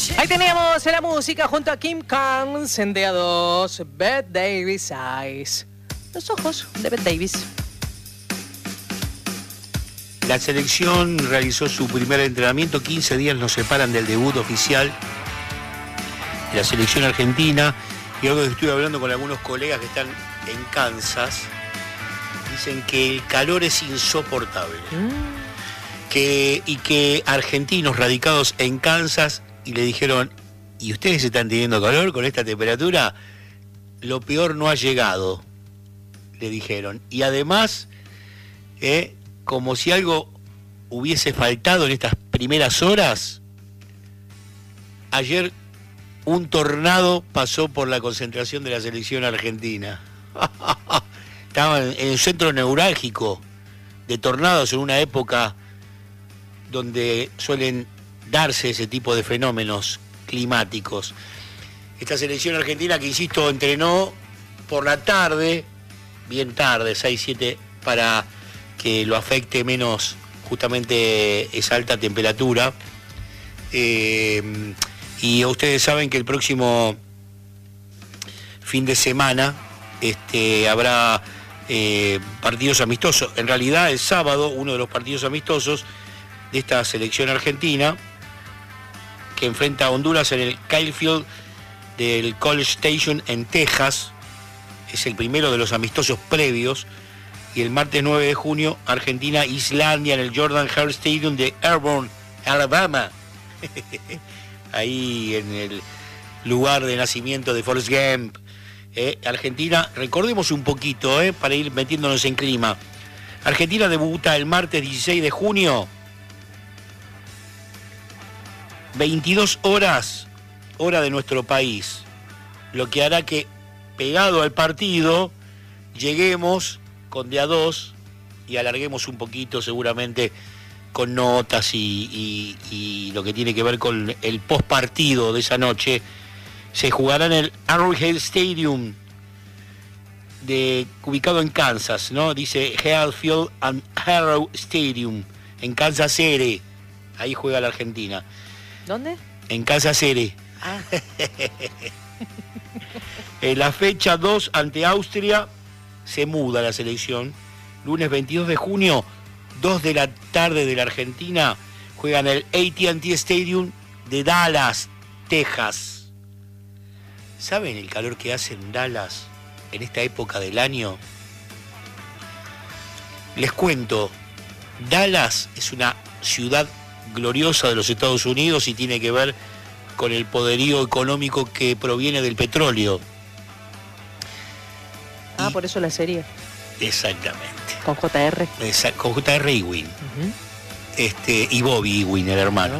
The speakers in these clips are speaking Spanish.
Ahí teníamos la música junto a Kim Carnes en Día 2, Bette Davis Eyes. Los ojos de Bette Davis. La selección realizó su primer entrenamiento, 15 días nos separan del debut oficial de la selección argentina. Y algo que estuve hablando con algunos colegas que están en Kansas, dicen que el calor es insoportable. Y que argentinos radicados en Kansas y le dijeron, ¿y ustedes están teniendo calor con esta temperatura? Lo peor no ha llegado, le dijeron. Y además, como si algo hubiese faltado en estas primeras horas, ayer un tornado pasó por la concentración de la selección argentina. Estaban en un centro neurálgico de tornados en una época donde suelen darse ese tipo de fenómenos climáticos. Esta selección argentina que, insisto, entrenó por la tarde, bien tarde, 6, 7, para que lo afecte menos justamente esa alta temperatura. Y ustedes saben que el próximo fin de semana habrá partidos amistosos. En realidad, el sábado, uno de los partidos amistosos de esta selección argentina, que enfrenta a Honduras en el Kyle Field del College Station en Texas, es el primero de los amistosos previos. Y el martes 9 de junio, Argentina-Islandia en el Jordan Hare Stadium de Auburn, Alabama. Ahí en el lugar de nacimiento de Forrest Gump. Argentina, recordemos un poquito, para ir metiéndonos en clima. Argentina debuta el martes 16 de junio, 22 horas, hora de nuestro país. Lo que hará que, pegado al partido, lleguemos con Día 2 y alarguemos un poquito seguramente con notas y lo que tiene que ver con el postpartido de esa noche. Se jugará en el Arrowhead Stadium, ubicado en Kansas, ¿no? Dice Hayfield and Arrow Stadium, en Kansas City. Ahí juega la Argentina. ¿Dónde? En Kansas City. En la fecha 2 ante Austria se muda la selección. Lunes 22 de junio, 2 de la tarde de la Argentina, juegan el AT&T Stadium de Dallas, Texas. ¿Saben el calor que hace en Dallas en esta época del año? Les cuento, Dallas es una ciudad gloriosa de los Estados Unidos y tiene que ver con el poderío económico que proviene del petróleo. Por eso la serie. Exactamente. Con JR. Con JR Ewing. Y Bobby Ewing, el hermano.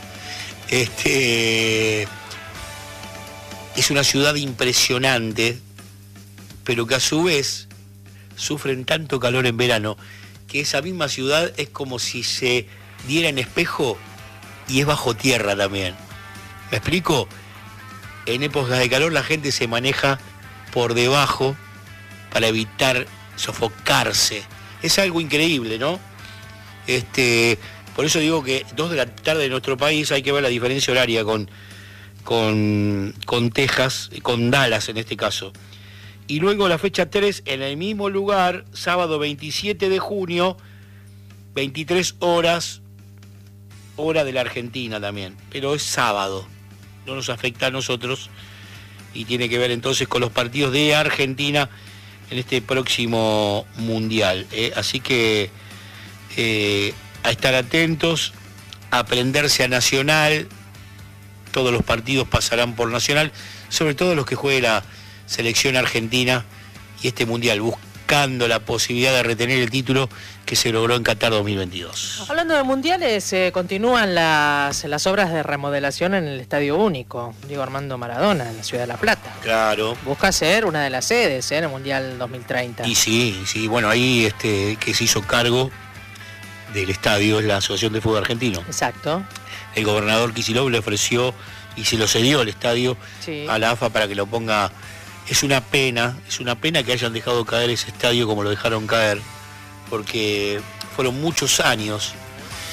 Es una ciudad impresionante, pero que a su vez sufren tanto calor en verano, que esa misma ciudad es como si se diera en espejo y es bajo tierra también. ¿Me explico? En épocas de calor la gente se maneja por debajo para evitar sofocarse. Es algo increíble, ¿no? Por eso digo que 2 de la tarde de nuestro país, hay que ver la diferencia horaria con Texas, con Dallas en este caso. Y luego la fecha 3 en el mismo lugar, sábado 27 de junio, 23 horas, hora de la Argentina también, pero es sábado, no nos afecta a nosotros y tiene que ver entonces con los partidos de Argentina en este próximo Mundial. Así que a estar atentos, a aprenderse a Nacional, todos los partidos pasarán por Nacional, sobre todo los que juegue la selección argentina y este Mundial, buscando la posibilidad de retener el título que se logró en Qatar 2022. Hablando de mundiales, continúan las obras de remodelación en el Estadio Único, Diego Armando Maradona, en la Ciudad de La Plata. Claro. Busca ser una de las sedes en el Mundial 2030. Y sí, bueno, ahí que se hizo cargo del estadio es la Asociación de Fútbol Argentino. Exacto. El gobernador Kicillof le ofreció y se lo cedió el estadio a la AFA para que lo ponga. Es una pena que hayan dejado caer ese estadio como lo dejaron caer, porque fueron muchos años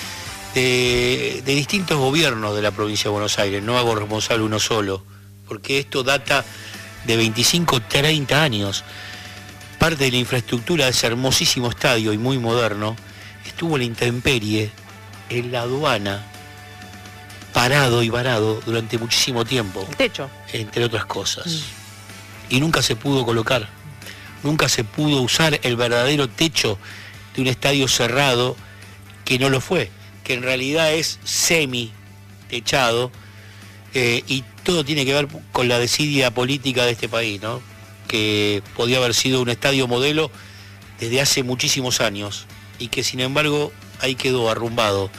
de distintos gobiernos de la provincia de Buenos Aires. No hago responsable uno solo, porque esto data de 25, 30 años. Parte de la infraestructura de ese hermosísimo estadio y muy moderno estuvo en la intemperie, en la aduana, parado y varado durante muchísimo tiempo. El techo. Entre otras cosas. Y nunca se pudo colocar, nunca se pudo usar el verdadero techo de un estadio cerrado, que no lo fue, que en realidad es semi-techado, y todo tiene que ver con la desidia política de este país, ¿no? Que podía haber sido un estadio modelo desde hace muchísimos años, y que sin embargo ahí quedó arrumbado,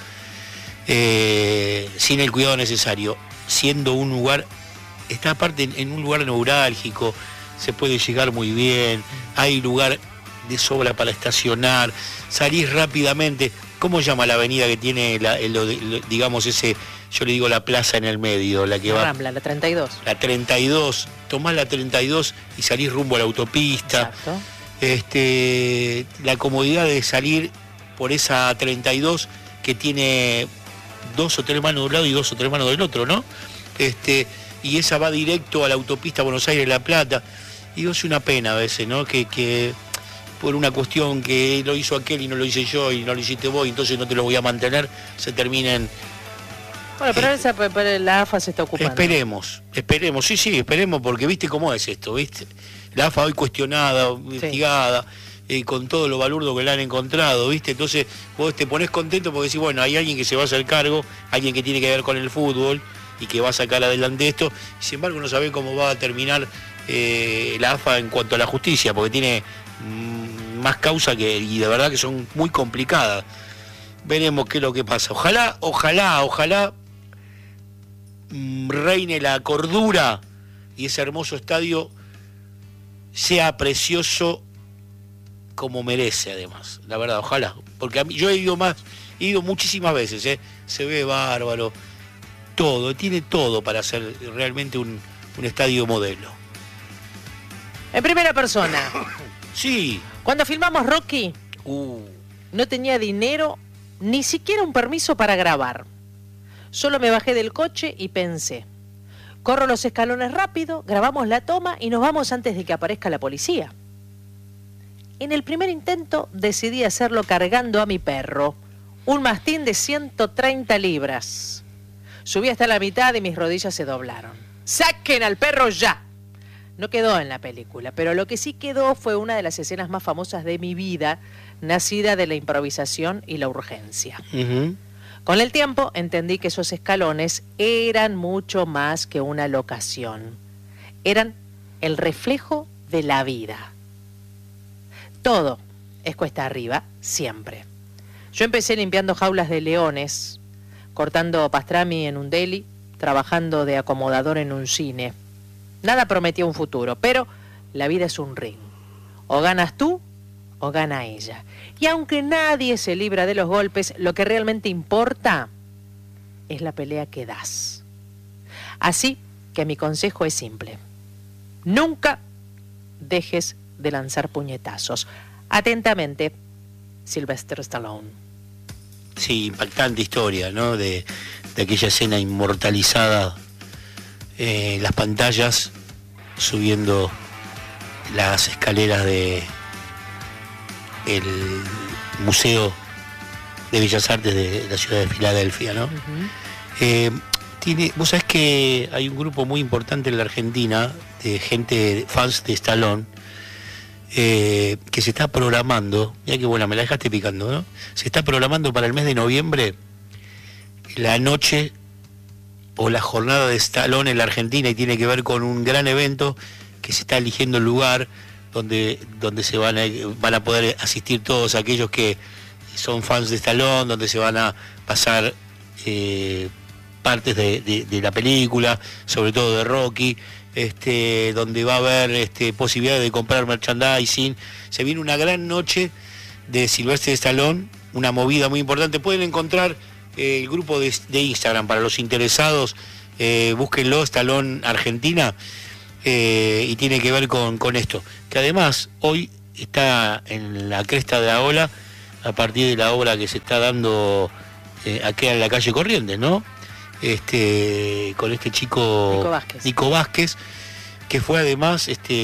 sin el cuidado necesario, siendo un lugar, está aparte en un lugar neurálgico, se puede llegar muy bien, hay lugar de sobra para estacionar, salís rápidamente. ¿Cómo llama la avenida que tiene, digamos, ese, yo le digo la plaza en el medio, la que La va... Rambla, la 32. La 32, tomás la 32 y salís rumbo a la autopista. Exacto. La comodidad de salir por esa 32 que tiene 2 o 3 manos de un lado y 2 o 3 manos del otro, ¿no? Y esa va directo a la autopista Buenos Aires-La Plata. Y es una pena a veces, ¿no? Que por una cuestión que lo hizo aquel y no lo hice yo y no lo hiciste vos, y entonces no te lo voy a mantener, se terminen... Bueno, pero la AFA se está ocupando. Esperemos, sí, esperemos, porque viste cómo es esto, ¿viste? La AFA hoy cuestionada, investigada, con todo lo balurdo que le han encontrado, ¿viste? Entonces vos te pones contento porque decís, bueno, hay alguien que se va a hacer cargo, alguien que tiene que ver con el fútbol y que va a sacar adelante esto, y sin embargo no sabés cómo va a terminar la AFA en cuanto a la justicia, porque tiene más causa y de verdad que son muy complicadas. Veremos qué es lo que pasa. Ojalá reine la cordura y ese hermoso estadio sea precioso como merece, además, la verdad, ojalá, porque a mí, yo he ido muchísimas veces, se ve bárbaro, tiene todo para ser realmente un estadio modelo. En primera persona. Sí. Cuando filmamos Rocky, no tenía dinero, ni siquiera un permiso para grabar. Solo me bajé del coche y pensé, corro los escalones rápido, grabamos la toma y nos vamos antes de que aparezca la policía. En el primer intento decidí hacerlo cargando a mi perro, un mastín de 130 libras. Subí hasta la mitad y mis rodillas se doblaron. ¡Saquen al perro ya! No quedó en la película, pero lo que sí quedó fue una de las escenas más famosas de mi vida, nacida de la improvisación y la urgencia. Uh-huh. Con el tiempo entendí que esos escalones eran mucho más que una locación. Eran el reflejo de la vida. Todo es cuesta arriba, siempre. Yo empecé limpiando jaulas de leones, cortando pastrami en un deli, trabajando de acomodador en un cine. Nada prometía un futuro, pero la vida es un ring. O ganas tú o gana ella. Y aunque nadie se libra de los golpes, lo que realmente importa es la pelea que das. Así que mi consejo es simple. Nunca dejes de lanzar puñetazos. Atentamente, Sylvester Stallone. Sí, impactante historia, ¿no? De aquella escena inmortalizada en las pantallas, subiendo las escaleras de el Museo de Bellas Artes de la ciudad de Filadelfia, ¿no? Uh-huh. Vos sabés que hay un grupo muy importante en la Argentina de gente, fans de Stallone, que se está programando, mira qué buena, me la dejaste picando, ¿no? Se está programando para el mes de noviembre la noche o la jornada de Stallone en la Argentina, y tiene que ver con un gran evento que se está eligiendo el lugar donde se van a poder asistir todos aquellos que son fans de Stallone, donde se van a pasar partes de la película, sobre todo de Rocky, donde va a haber posibilidades de comprar merchandising. Se viene una gran noche de Sylvester Stallone, una movida muy importante. Pueden encontrar el grupo de Instagram para los interesados, búsquenlo, Stallone Argentina, y tiene que ver con esto, que además hoy está en la cresta de la ola a partir de la obra que se está dando aquí en la calle Corrientes, ¿no? Con este chico Nico Vázquez, que fue además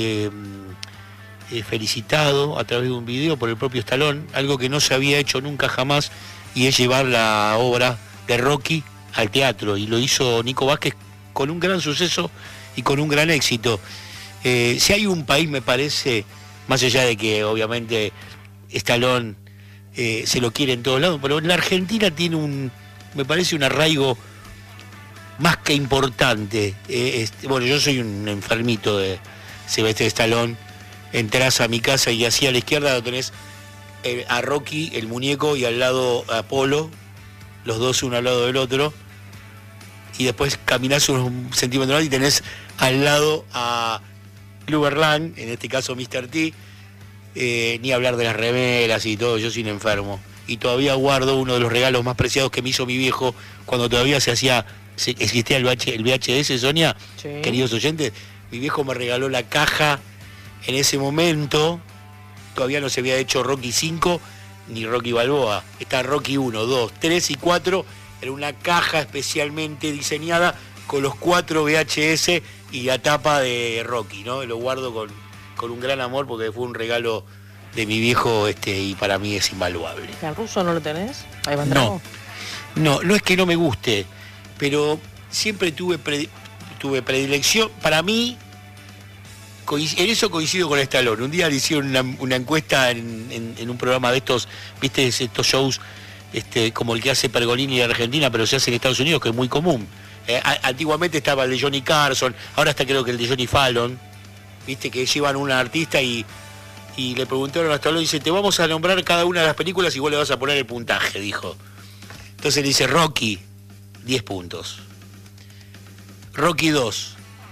felicitado a través de un video por el propio Stallone, algo que no se había hecho nunca jamás, y es llevar la obra de Rocky al teatro, y lo hizo Nico Vázquez con un gran suceso y con un gran éxito. Si hay un país, me parece, más allá de que obviamente Stallone se lo quiere en todos lados, pero en la Argentina tiene me parece un arraigo más que importante. Bueno, yo soy un enfermito de Sylvester Stallone. Entrás a mi casa y así a la izquierda lo tenés a Rocky, el muñeco, y al lado a Apolo, los dos uno al lado del otro, y después caminás unos centímetros más y tenés al lado a Clubber Lang, en este caso Mr. T, ni hablar de las remeras y todo. Yo soy un enfermo y todavía guardo uno de los regalos más preciados que me hizo mi viejo cuando todavía existía el VHS, Sonia, sí. Queridos oyentes, mi viejo me regaló la caja. En ese momento todavía no se había hecho Rocky 5 ni Rocky Balboa. Está Rocky 1, 2, 3 y 4. Era una caja especialmente diseñada con los 4 VHS y la tapa de Rocky, ¿no? Lo guardo con un gran amor porque fue un regalo de mi viejo, y para mí es invaluable. ¿El ruso no lo tenés? Ahí no es que no me guste, pero siempre tuve predilección. Para mí, en eso coincido con Stallone. Un día le hicieron una encuesta en un programa de estos, ¿viste? Estos shows como el que hace Pergolini en Argentina, pero se hace en Estados Unidos, que es muy común. Antiguamente estaba el de Johnny Carson, ahora está creo que el de Johnny Fallon, ¿viste? Que llevan un artista y le preguntaron a Stallone, dice, te vamos a nombrar cada una de las películas y vos le vas a poner el puntaje, dijo. Entonces le dice, Rocky, 10 puntos. Rocky 2.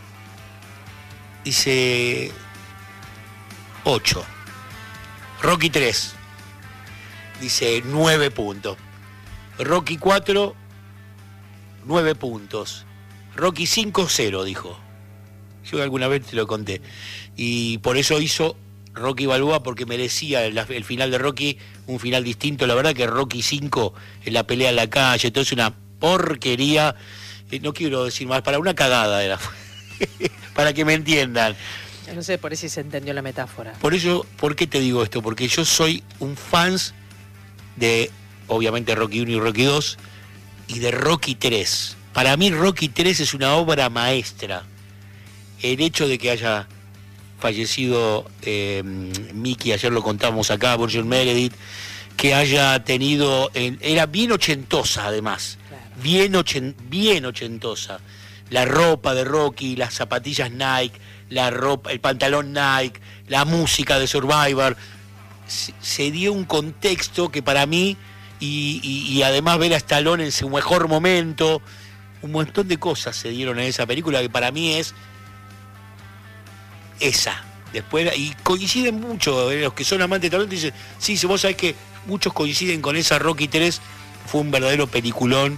Dice 8. Rocky 3. Dice 9 puntos. Rocky 4, 9 puntos. Rocky 5, 0, dijo. Yo alguna vez te lo conté. Y por eso hizo Rocky Balboa, porque merecía el final de Rocky un final distinto. La verdad que Rocky 5, en la pelea en la calle, todo es una porquería. No quiero decir más, para una cagada era. Para que me entiendan. No sé por eso se entendió la metáfora. Por eso, ¿por qué te digo esto? Porque yo soy un fans de, obviamente, Rocky 1 y Rocky 2 y de Rocky 3. Para mí Rocky 3 es una obra maestra. El hecho de que haya fallecido Mickey, ayer lo contamos acá, Burgess Meredith, que haya tenido, era bien ochentosa además, claro. bien ochentosa. La ropa de Rocky, las zapatillas Nike, la ropa, el pantalón Nike, la música de Survivor, se dio un contexto que para mí, y además ver a Stallone en su mejor momento, un montón de cosas se dieron en esa película que para mí es esa. Después, y coinciden mucho, los que son amantes de Stallone dicen, sí, vos sabés que muchos coinciden con esa. Rocky 3 fue un verdadero peliculón.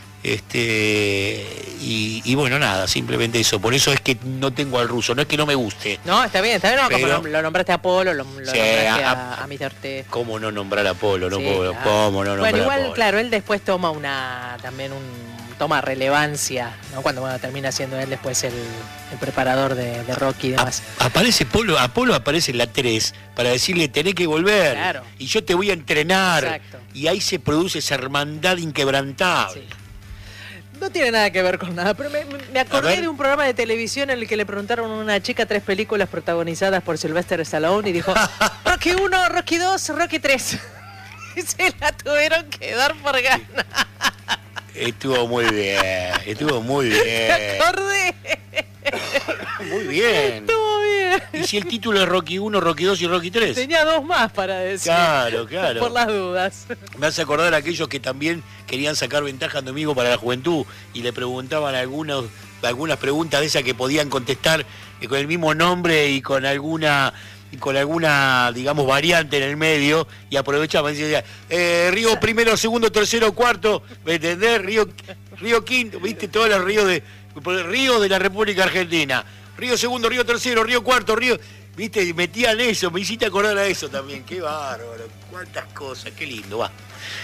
Y bueno, nada, simplemente eso. Por eso es que no tengo al ruso, no es que no me guste. No, está bien, no, pero, como lo nombraste a Apolo, lo nombraste a Mr. T. ¿Cómo no nombrar a Apolo? No sí, puedo, ¿cómo no nombrar a Apolo? Bueno, igual, claro, él después toma toma relevancia, ¿no? Cuando termina siendo él después el preparador de Rocky y demás. Aparece Apolo aparece en la 3 para decirle, tenés que volver, claro. Y yo te voy a entrenar. Exacto. Y ahí se produce esa hermandad inquebrantable. Sí. No tiene nada que ver con nada, pero me acordé de un programa de televisión en el que le preguntaron a una chica 3 películas protagonizadas por Sylvester Stallone y dijo, Rocky 1, Rocky 2, Rocky 3. Y se la tuvieron que dar por gana. Estuvo muy bien. Me acordé. Muy bien. Estuvo bien. ¿Y si el título es Rocky 1, Rocky 2 y Rocky 3? Tenía 2 más para decir. Claro. Por las dudas. Me hace acordar a aquellos que también querían sacar ventaja domingo para la juventud y le preguntaban algunas preguntas de esas que podían contestar con el mismo nombre y con alguna, digamos, variante en el medio, y aprovechaban y decían, Río primero, segundo, tercero, cuarto, ¿me entendés? Río quinto, ¿viste? Todos los ríos de la República Argentina. Río segundo, Río tercero, Río cuarto, Río... ¿Viste? Y metían eso, me hiciste acordar a eso también. Qué bárbaro, cuántas cosas, qué lindo, va.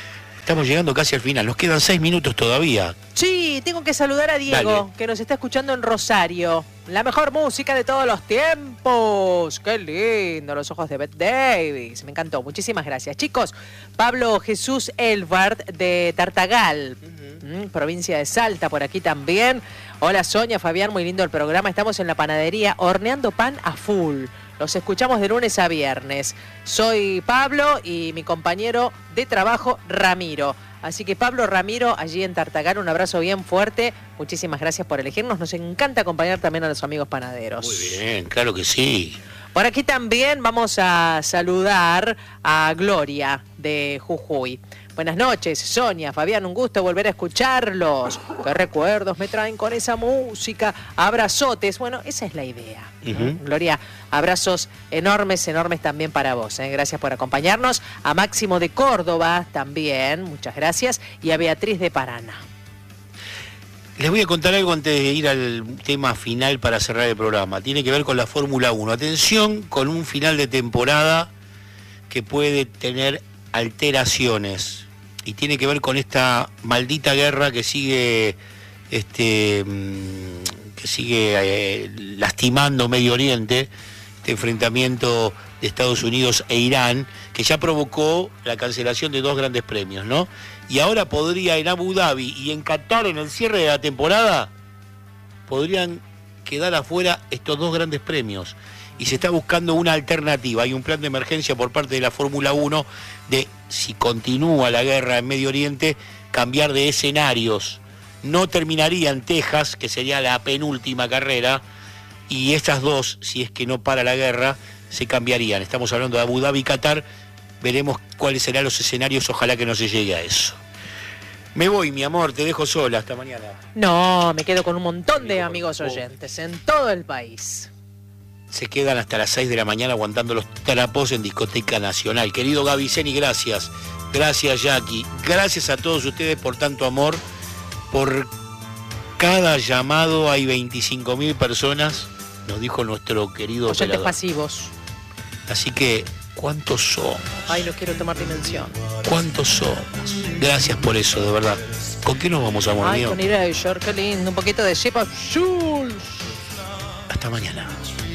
Estamos llegando casi al final, nos quedan 6 minutos todavía. Sí, tengo que saludar a Diego, Dale. que nos está escuchando en Rosario. La mejor música de todos los tiempos. Qué lindo, los ojos de Bette Davis. Me encantó, muchísimas gracias. Chicos, Pablo Jesús Elbart de Tartagal, provincia de Salta, por aquí también. Hola Sonia, Fabián, muy lindo el programa. Estamos en la panadería horneando pan a full. Los escuchamos de lunes a viernes. Soy Pablo y mi compañero de trabajo, Ramiro. Así que Pablo, Ramiro, allí en Tartagal, un abrazo bien fuerte. Muchísimas gracias por elegirnos. Nos encanta acompañar también a los amigos panaderos. Muy bien, claro que sí. Por aquí también vamos a saludar a Gloria de Jujuy. Buenas noches, Sonia, Fabián, un gusto volver a escucharlos. Qué recuerdos me traen con esa música. Abrazotes, bueno, esa es la idea. Gloria, abrazos enormes, enormes también para vos. Gracias por acompañarnos. A Máximo de Córdoba también, muchas gracias. Y a Beatriz de Paraná. Les voy a contar algo antes de ir al tema final para cerrar el programa. Tiene que ver con la Fórmula 1. Atención con un final de temporada que puede tener alteraciones. Y tiene que ver con esta maldita guerra que sigue lastimando Medio Oriente, este enfrentamiento de Estados Unidos e Irán, que ya provocó la cancelación de 2 grandes premios, ¿no? Y ahora podría en Abu Dhabi y en Qatar, en el cierre de la temporada, podrían quedar afuera estos 2 grandes premios. Y se está buscando una alternativa. Hay un plan de emergencia por parte de la Fórmula 1 de, si continúa la guerra en Medio Oriente, cambiar de escenarios. No terminaría en Texas, que sería la penúltima carrera, y estas 2, si es que no para la guerra, se cambiarían. Estamos hablando de Abu Dhabi y Qatar. Veremos cuáles serán los escenarios, ojalá que no se llegue a eso. Me voy, mi amor, te dejo sola, hasta mañana. No, me quedo con un montón de amigos oyentes en todo el país. Se quedan hasta las 6 de la mañana aguantando los trapos en Discoteca Nacional. Querido Gaviceni, gracias. Gracias, Jackie. Gracias a todos ustedes por tanto amor. Por cada llamado hay 25.000 personas, nos dijo nuestro querido oyentes operador. pasivos. Así que, ¿cuántos somos? Ay, no quiero tomar dimensión. ¿Cuántos somos? Gracias por eso, de verdad. ¿Con qué nos vamos a morir? Ay, con Erasure, qué lindo. Un poquito de Shape of Jules. Hasta mañana.